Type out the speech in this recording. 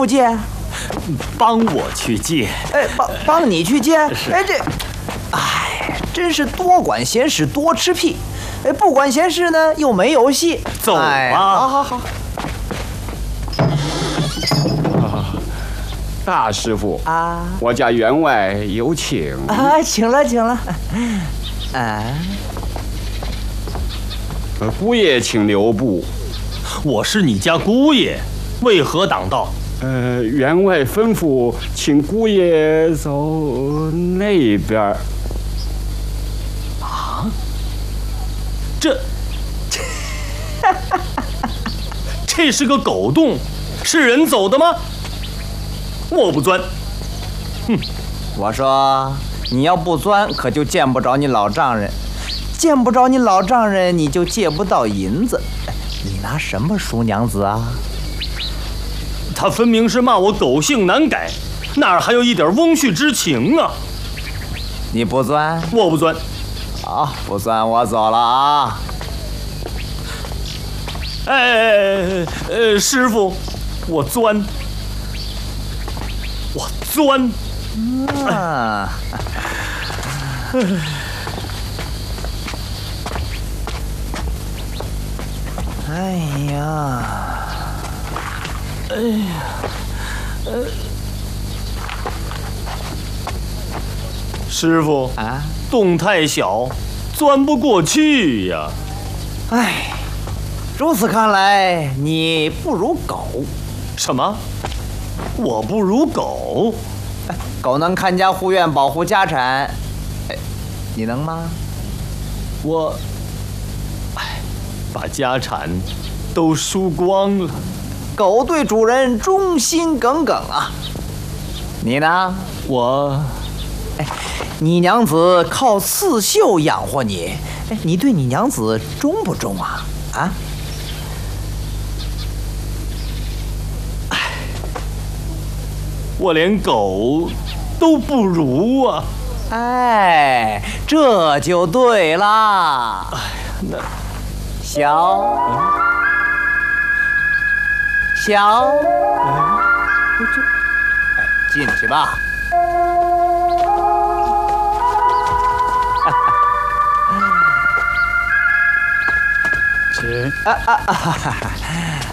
不借？ 帮我去借。 哎，帮你去借？ 是。 哎，真是多管闲事多吃屁。哎，不管闲事呢又没有戏。 走吧。 好。 大师傅啊， 我家员外有请啊，请了。 姑爷请留步。 我是你家姑爷，为何挡道？ 员外吩咐，请姑爷走那边。 啊？这是个狗洞，是人走的吗？我不钻。哼！ 我说你要不钻，可就见不着你老丈人，见不着你老丈人，你就借不到银子。你拿什么赎娘子啊？ 他分明是骂我狗性难改，哪儿还有一点翁婿之情啊？ 你不钻？ 我不钻。 好，不钻我走了啊！ 师傅，我钻。 啊！哎呀！ 师傅啊， 洞太小，钻不过去呀。 哎，如此看来，你不如狗。 什么？我不如狗？ 狗能看家护院，保护家产，你能吗？ 我，把家产都输光了。 狗对主人忠心耿耿啊。你呢？ 我， 你娘子靠刺绣养活你，你对你娘子忠不忠啊？啊？ 我连狗都不如啊！ 哎，这就对啦。 哎呀，那小，进去吧。 请。